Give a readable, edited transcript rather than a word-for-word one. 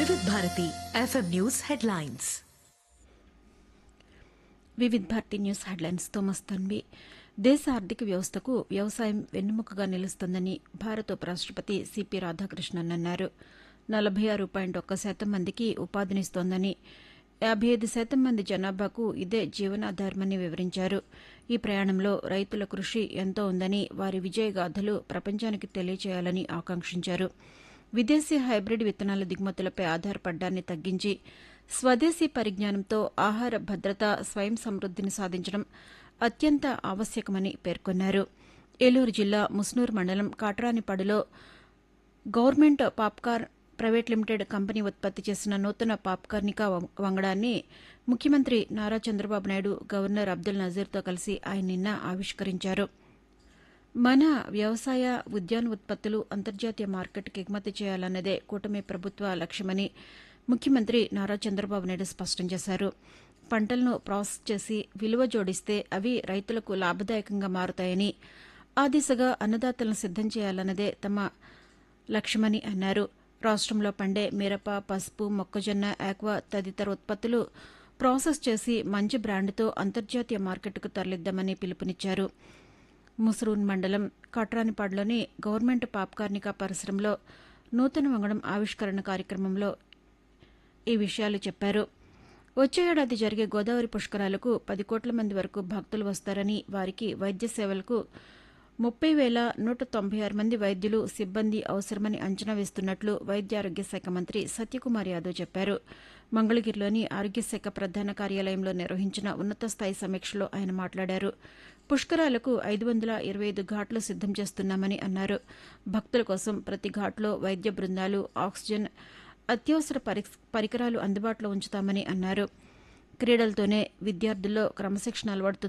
వివిధ Bharati FM news headlines. Vividh Bharati news హెడ్లైన్స్తో మస్తన్వి. దేశ ఆర్థిక వ్యవస్థకు వ్యవసాయం వెన్నెముకగా నిలుస్తుందని భారత ఉపరాష్టపతి సిపి రాధాకృష్ణన్ అన్నారు. 46.1% మందికి ఉపాధినిస్తోందని, 55% మంది జనాభాకు ఇదే జీవనాధారమని వివరించారు. ఈ ప్రయాణంలో రైతుల కృషి ఎంతో ఉందని, వారి విజయగాథలు ప్రపంచానికి తెలియచేయాలని ఆకాంక్షించారు. విదేశీ హైబ్రిడ్ విత్తనాల దిగుమతులపై ఆధారపడ్డాన్ని తగ్గించి స్వదేశీ పరిజ్ఞానంతో ఆహార భద్రత, స్వయం సమృద్దిని సాధించడం అత్యంత ఆవశ్యకమని పేర్కొన్నారు. ఏలూరు జిల్లా ముస్నూరు మండలం కాట్రానిపాడులో government popcorn private limited company ఉత్పత్తి చేసిన నూతన పాప్కార్నికా వంగడాన్ని ముఖ్యమంత్రి నారా చంద్రబాబు నాయుడు, గవర్నర్ అబ్దుల్ నజీర్తో కలిసి ఆయన నిన్న ఆవిష్కరించారు. మన వ్యవసాయ, ఉద్యాన ఉత్పత్తులు అంతర్జాతీయ మార్కెట్కి ఎగుమతి చేయాలన్నదే కూటమి ప్రభుత్వ లక్ష్యమని ముఖ్యమంత్రి నారా చంద్రబాబు నాయుడు స్పష్టం చేశారు. పంటలను ప్రాసెస్ చేసి విలువ జోడిస్తే అవి రైతులకు లాభదాయకంగా మారుతాయని, ఆ దిశగా అన్నదాతలను సిద్దం చేయాలన్నదే తమ లక్ష్యమని అన్నారు. రాష్టంలో పండే మిరప, పసుపు, మొక్కజొన్న, ఆక్వా తదితర ఉత్పత్తులు ప్రాసెస్ చేసి మంచి బ్రాండ్తో అంతర్జాతీయ మార్కెట్కు తరలిద్దామని పిలుపునిచ్చారు. ముస్రూన్ మండలం కాట్రానిపాడులోని గవర్నమెంట్ పాప్కార్నికా పరిశ్రమలో నూతన వంగడం ఆవిష్కరణ కార్యక్రమంలో ఈ విషయాలు చెప్పారు. వచ్చే ఏడాది జరిగే గోదావరి పుష్కరాలకు 10 కోట్ల మంది వరకు భక్తులు వస్తారని, వారికి వైద్య సేవలకు 30,196 మంది వైద్యులు, సిబ్బంది అవసరమని అంచనా వేస్తున్నట్లు వైద్య ఆరోగ్య శాఖ మంత్రి సత్యకుమార్ యాదవ్ చెప్పారు. మంగళగిరిలోని ఆరోగ్య శాఖ ప్రధాన కార్యాలయంలో నిర్వహించిన ఉన్నత స్థాయి సమీక్షలో ఆయన మాట్లాడారు. పుష్కరాలకు 525 ఘాట్లు సిద్దం చేస్తున్నామని అన్నారు. భక్తుల కోసం ప్రతి ఘాట్లో వైద్య బృందాలు, ఆక్సిజన్, అత్యవసర పరికరాలు అందుబాటులో ఉంచుతామని అన్నారు. క్రీడలతోనే విద్యార్థుల్లో క్రమశిక్షణ అలవడుతుంది.